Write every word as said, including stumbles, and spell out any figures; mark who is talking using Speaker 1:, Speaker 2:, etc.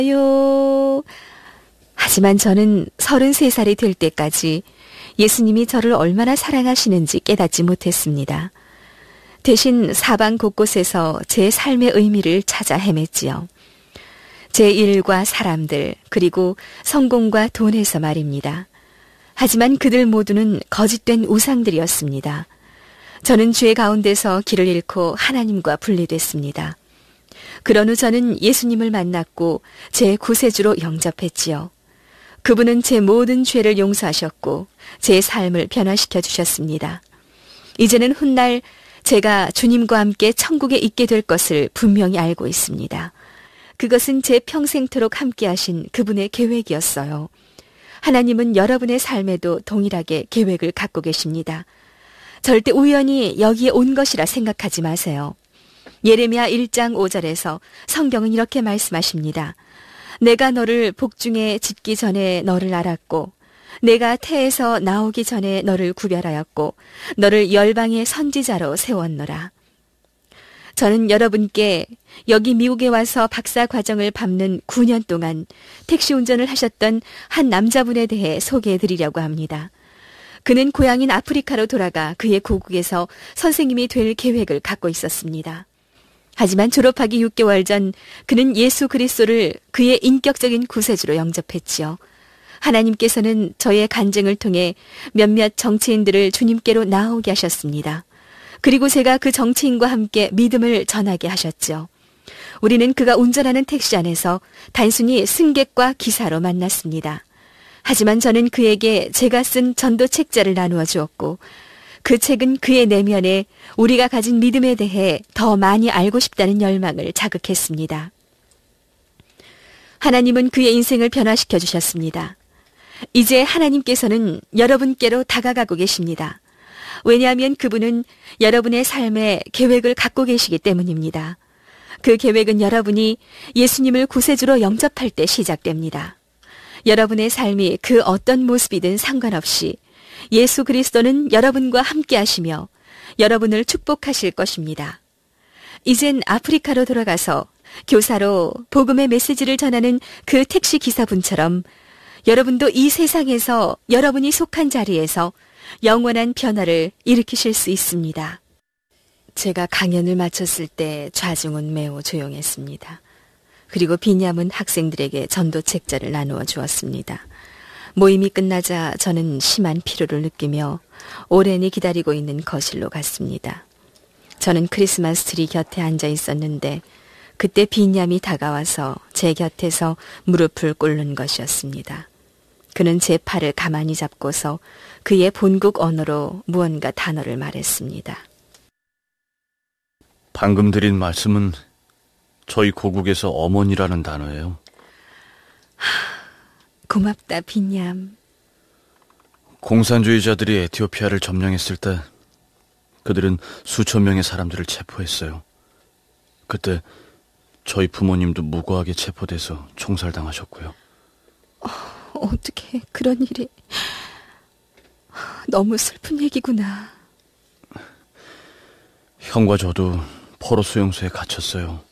Speaker 1: 요. 하지만 저는 서른세 살이 될 때까지 예수님이 저를 얼마나 사랑하시는지 깨닫지 못했습니다. 대신 사방 곳곳에서 제 삶의 의미를 찾아 헤맸지요. 제 일과 사람들, 그리고 성공과 돈에서 말입니다. 하지만 그들 모두는 거짓된 우상들이었습니다. 저는 죄 가운데서 길을 잃고 하나님과 분리됐습니다. 그런 후 저는 예수님을 만났고 제 구세주로 영접했지요. 그분은 제 모든 죄를 용서하셨고 제 삶을 변화시켜 주셨습니다. 이제는 훗날 제가 주님과 함께 천국에 있게 될 것을 분명히 알고 있습니다. 그것은 제 평생토록 함께 하신 그분의 계획이었어요. 하나님은 여러분의 삶에도 동일하게 계획을 갖고 계십니다. 절대 우연히 여기에 온 것이라 생각하지 마세요. 예레미야 일 장 오 절에서 성경은 이렇게 말씀하십니다. 내가 너를 복중에 짓기 전에 너를 알았고 내가 태에서 나오기 전에 너를 구별하였고 너를 열방의 선지자로 세웠노라. 저는 여러분께 여기 미국에 와서 박사 과정을 밟는 구 년 동안 택시 운전을 하셨던 한 남자분에 대해 소개해 드리려고 합니다. 그는 고향인 아프리카로 돌아가 그의 고국에서 선생님이 될 계획을 갖고 있었습니다. 하지만 졸업하기 육 개월 전 그는 예수 그리스도를 그의 인격적인 구세주로 영접했지요. 하나님께서는 저의 간증을 통해 몇몇 정치인들을 주님께로 나오게 하셨습니다. 그리고 제가 그 정치인과 함께 믿음을 전하게 하셨죠. 우리는 그가 운전하는 택시 안에서 단순히 승객과 기사로 만났습니다. 하지만 저는 그에게 제가 쓴 전도 책자를 나누어 주었고 그 책은 그의 내면에 우리가 가진 믿음에 대해 더 많이 알고 싶다는 열망을 자극했습니다. 하나님은 그의 인생을 변화시켜 주셨습니다. 이제 하나님께서는 여러분께로 다가가고 계십니다. 왜냐하면 그분은 여러분의 삶에 계획을 갖고 계시기 때문입니다. 그 계획은 여러분이 예수님을 구세주로 영접할 때 시작됩니다. 여러분의 삶이 그 어떤 모습이든 상관없이 예수 그리스도는 여러분과 함께 하시며 여러분을 축복하실 것입니다. 이젠 아프리카로 돌아가서 교사로 복음의 메시지를 전하는 그 택시 기사분처럼 여러분도 이 세상에서 여러분이 속한 자리에서 영원한 변화를 일으키실 수 있습니다. 제가 강연을 마쳤을 때 좌중은 매우 조용했습니다. 그리고 비냐문 학생들에게 전도 책자를 나누어 주었습니다. 모임이 끝나자 저는 심한 피로를 느끼며 오랜히 기다리고 있는 거실로 갔습니다. 저는 크리스마스 트리 곁에 앉아 있었는데 그때 비냐미 다가와서 제 곁에서 무릎을 꿇는 것이었습니다. 그는 제 팔을 가만히 잡고서 그의 본국 언어로 무언가 단어를 말했습니다.
Speaker 2: 방금 드린 말씀은 저희 고국에서 어머니라는 단어예요.
Speaker 1: 하, 고맙다, 비냠.
Speaker 2: 공산주의자들이 에티오피아를 점령했을 때 그들은 수천 명의 사람들을 체포했어요. 그때 저희 부모님도 무고하게 체포돼서 총살당하셨고요.
Speaker 1: 어, 어떻게 그런 일이... 너무 슬픈 얘기구나.
Speaker 2: 형과 저도 포로 수용소에 갇혔어요.